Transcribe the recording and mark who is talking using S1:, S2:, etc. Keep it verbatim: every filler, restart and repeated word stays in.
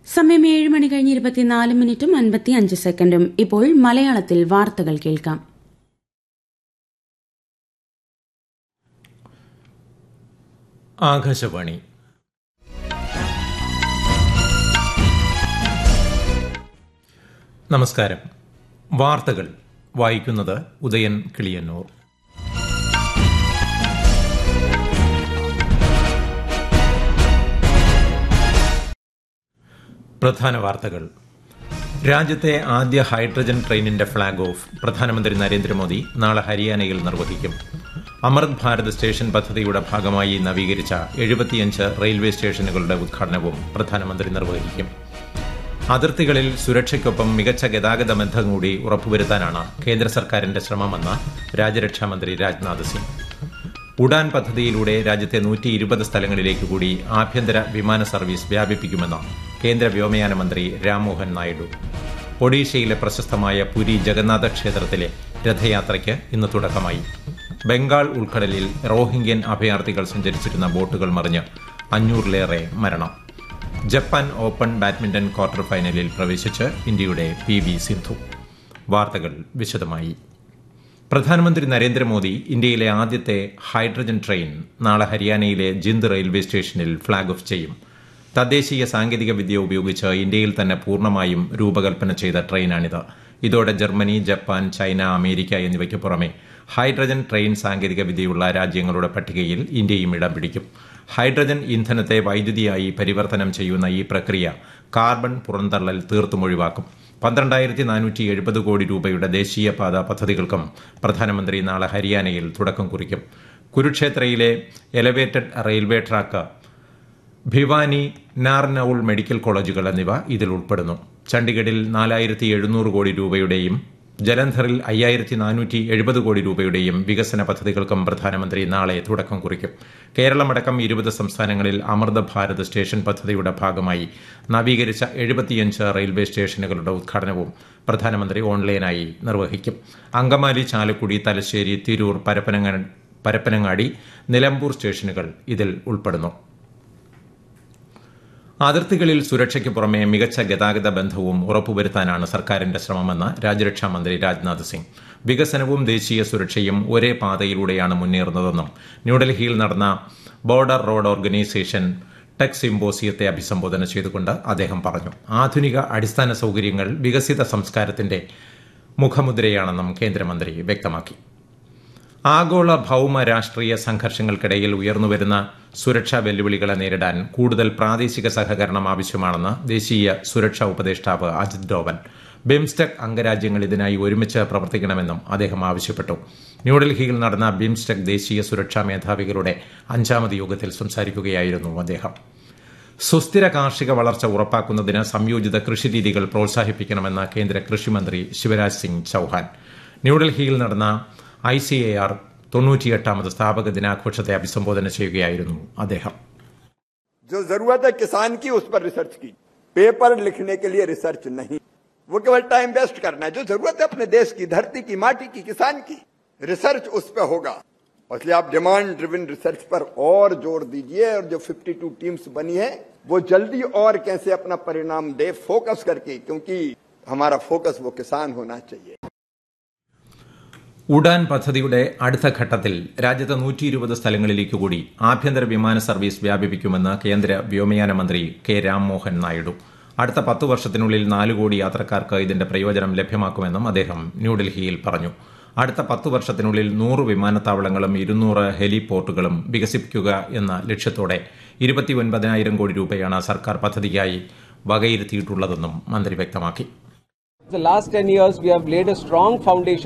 S1: സമയം ഏഴ് മണി കഴിഞ്ഞ് ഇരുപത്തിനാല് മിനിറ്റും അൻപത്തി അഞ്ച് സെക്കൻഡും. ഇപ്പോൾ മലയാളത്തിൽ വാർത്തകൾ കേൾക്കാം.
S2: ആകാശവാണി. നമസ്കാരം. വാർത്തകൾ വായിക്കുന്നത് ഉദയൻ കിളിയന്നൂർ. പ്രധാന വാർത്തകൾ. രാജ്യത്തെ ആദ്യ ഹൈഡ്രജൻ ട്രെയിനിന്റെ ഫ്ളാഗ് ഓഫ് പ്രധാനമന്ത്രി നരേന്ദ്രമോദി നാളെ ഹരിയാനയിൽ നിർവഹിക്കും. അമൃത് ഭാരത് സ്റ്റേഷൻ പദ്ധതിയുടെ ഭാഗമായി നവീകരിച്ച എഴുപത്തിയഞ്ച് റെയിൽവേ സ്റ്റേഷനുകളുടെ ഉദ്ഘാടനവും പ്രധാനമന്ത്രി നിർവഹിക്കും. അതിർത്തികളിൽ സുരക്ഷയ്ക്കൊപ്പം മികച്ച ഗതാഗത ബന്ധം കൂടി ഉറപ്പുവരുത്താനാണ് കേന്ദ്ര സർക്കാരിന്റെ ശ്രമമെന്ന് രാജ്യരക്ഷാമന്ത്രി രാജ്നാഥ് സിംഗ്. ഉഡാൻ പദ്ധതിയിലൂടെ രാജ്യത്തെ നൂറ്റി ഇരുപത് സ്ഥലങ്ങളിലേക്ക് കൂടി ആഭ്യന്തര വിമാന സർവീസ് വ്യാപിപ്പിക്കുമെന്ന് കേന്ദ്ര വ്യോമയാന മന്ത്രി രാംമോഹൻ നായിഡു. ഒഡീഷയിലെ പ്രശസ്തമായ പുരി ജഗന്നാഥ ക്ഷേത്രത്തിലെ രഥയാത്രയ്ക്ക് ഇന്ന് തുടക്കമായി. ബംഗാൾ ഉൾക്കടലിൽ റോഹിംഗ്യൻ അഭയാർത്ഥികൾ സഞ്ചരിച്ചിരുന്ന ബോട്ടുകൾ മറിഞ്ഞ് അഞ്ഞൂറിലേറെ മരണം. ജപ്പാൻ ഓപ്പൺ ബാഡ്മിന്റൺ ക്വാർട്ടർ ഫൈനലിൽ പ്രവേശിച്ച് ഇന്ത്യയുടെ പി വി സിന്ധു. വാർത്തകൾ വിശദമായി. പ്രധാനമന്ത്രി നരേന്ദ്രമോദി ഇന്ത്യയിലെ ആദ്യത്തെ ഹൈഡ്രജൻ ട്രെയിൻ നാളെ ഹരിയാനയിലെ ജിന്ദ് റെയിൽവേ സ്റ്റേഷനിൽ ഫ്ളാഗ് ഓഫ് ചെയ്യും. തദ്ദേശീയ സാങ്കേതിക വിദ്യ ഉപയോഗിച്ച് ഇന്ത്യയിൽ തന്നെ പൂർണ്ണമായും രൂപകൽപ്പന ചെയ്ത ട്രെയിനാണിത്. ഇതോടെ ജർമ്മനി, ജപ്പാൻ, ചൈന, അമേരിക്ക എന്നിവയ്ക്ക് പുറമെ ഹൈഡ്രജൻ ട്രെയിൻ സാങ്കേതിക വിദ്യയുള്ള രാജ്യങ്ങളുടെ പട്ടികയിൽ ഇന്ത്യയും ഇടം പിടിക്കും. ഹൈഡ്രജൻ ഇന്ധനത്തെ വൈദ്യുതിയായി പരിവർത്തനം ചെയ്യുന്ന ഈ പ്രക്രിയ കാർബൺ പുറന്തള്ളൽ തീർത്തും ഒഴിവാക്കും. പന്ത്രണ്ടായിരത്തി നാനൂറ്റി എഴുപത് കോടി രൂപയുടെ ദേശീയപാത പദ്ധതികൾക്കും പ്രധാനമന്ത്രി നാളെ ഹരിയാനയിൽ തുടക്കം കുറിക്കും. കുരുക്ഷേത്രയിലെ elevated railway track, Bhiwani, Narnaul medical കോളേജുകൾ എന്നിവ ഇതിൽ ഉൾപ്പെടുന്നു. ചണ്ഡിഗഡിൽ നാലായിരത്തി എഴുന്നൂറ് കോടി രൂപയുടെയും ജലന്ധറിൽ അയ്യായിരത്തി നാനൂറ്റി എഴുപത് കോടി രൂപയുടെയും വികസന പദ്ധതികൾക്കും പ്രധാനമന്ത്രി നാളെ തുടക്കം കുറിക്കും. കേരളമടക്കം ഇരുപത് സംസ്ഥാനങ്ങളിൽ അമൃത് ഭാരത് സ്റ്റേഷൻ പദ്ധതിയുടെ ഭാഗമായി നവീകരിച്ച എഴുപത്തിയഞ്ച് റെയിൽവേ സ്റ്റേഷനുകളുടെ ഉദ്ഘാടനവും പ്രധാനമന്ത്രി ഓൺലൈനായി നിർവഹിക്കും. അങ്കമാലി, ചാലക്കുടി, തലശ്ശേരി, തിരൂർ, പരപ്പനങ്ങാടി, നിലമ്പൂർ സ്റ്റേഷനുകൾ ഇതിൽ ഉൾപ്പെടുന്നു. അതിർത്തികളിൽ സുരക്ഷയ്ക്ക് പുറമെ മികച്ച ഗതാഗത ബന്ധവും ഉറപ്പുവരുത്താനാണ് സർക്കാരിന്റെ ശ്രമമെന്ന് രാജ്യരക്ഷാമന്ത്രി രാജ്നാഥ് സിംഗ്. വികസനവും ദേശീയ സുരക്ഷയും ഒരേ പാതയിലൂടെയാണ് മുന്നേറുന്നതെന്നും ന്യൂഡൽഹിയിൽ നടന്ന ബോർഡർ റോഡ് ഓർഗനൈസേഷൻ ടെക് സിംബോസിയത്തെ അഭിസംബോധന ചെയ്തുകൊണ്ട് അദ്ദേഹം പറഞ്ഞു. ആധുനിക അടിസ്ഥാന സൌകര്യങ്ങൾ വികസിത സംസ്കാരത്തിന്റെ മുഖമുദ്രയാണെന്നും കേന്ദ്രമന്ത്രി വ്യക്തമാക്കി. ആഗോള ഭൌമ രാഷ്ട്രീയ സംഘർഷങ്ങൾക്കിടയിൽ ഉയർന്നുവരുന്ന സുരക്ഷാ വെല്ലുവിളികളെ നേരിടാൻ കൂടുതൽ പ്രാദേശിക സഹകരണം ആവശ്യമാണെന്ന് ദേശീയ സുരക്ഷാ ഉപദേഷ്ടാവ് അജിത് ഡോവൽ. ബിംസ്റ്റെക് അംഗരാജ്യങ്ങൾ ഇതിനായി ഒരുമിച്ച് പ്രവർത്തിക്കണമെന്നും അദ്ദേഹം ആവശ്യപ്പെട്ടു. ന്യൂഡൽഹിയിൽ നടന്ന ബിംസ്റ്റെക് ദേശീയ സുരക്ഷാ മേധാവികളുടെ അഞ്ചാമത് യോഗത്തിൽ സംസാരിക്കുകയായിരുന്നു അദ്ദേഹം. സുസ്ഥിര കാർഷിക വളർച്ച ഉറപ്പാക്കുന്നതിന് സംയോജിത കൃഷിരീതികൾ പ്രോത്സാഹിപ്പിക്കണമെന്ന് കേന്ദ്ര കൃഷിമന്ത്രി ശിവരാജ് സിംഗ് ചൌഹാൻ. ന്യൂഡൽഹിയിൽ നടന്ന ഐ സി എ ആർ തൊണ്ണൂറ്റിയെട്ടാമത് സ്ഥാപക ദിനാഘോഷത്തെ അഭിസംബോധന ചെയ്യുകയായിരുന്നു അദ്ദേഹം.
S3: जो जरूरत है किसान की उस पर रिसर्च की, पेपर लिखने के लिए रिसर्च नहीं, वो केवल टाइम वेस्ट करना है. जो जरूरत है अपने देश की, धरती की, माटी की, किसान की, रिसर्च उस पर होगा. इसलिए आप डिमांड ड्रिवन रिसर्च पर और जोर दीजिए. और जो बावन टीम्स बनी है वो जल्दी और कैसे अपना परिणाम दे, फोकस करके, क्योंकि हमारा फोकस वो किसान होना चाहिए.
S2: ഉഡാൻ പദ്ധതിയുടെ അടുത്ത ഘട്ടത്തിൽ രാജ്യത്തെ നൂറ്റി ഇരുപത് സ്ഥലങ്ങളിലേക്ക് കൂടി ആഭ്യന്തര വിമാന സർവീസ് വ്യാപിപ്പിക്കുമെന്ന് കേന്ദ്ര വ്യോമയാന മന്ത്രി കെ രാംമോഹൻ നായിഡു. അടുത്ത പത്തു വർഷത്തിനുള്ളിൽ നാല് കോടി യാത്രക്കാർക്ക് ഇതിന്റെ പ്രയോജനം ലഭ്യമാക്കുമെന്നും അദ്ദേഹം ന്യൂഡൽഹിയിൽ പറഞ്ഞു. അടുത്ത പത്തു വർഷത്തിനുള്ളിൽ നൂറ് വിമാനത്താവളങ്ങളും ഇരുന്നൂറ് ഹെലിപോർട്ടുകളും വികസിപ്പിക്കുക എന്ന ലക്ഷ്യത്തോടെ ഇരുപത്തിയൊൻപതിനായിരം കോടി രൂപയാണ് സർക്കാർ പദ്ധതിക്കായി വകയിരുത്തിയിട്ടുള്ളതെന്നും മന്ത്രി വ്യക്തമാക്കി.
S4: The last ten years we have laid a strong foundation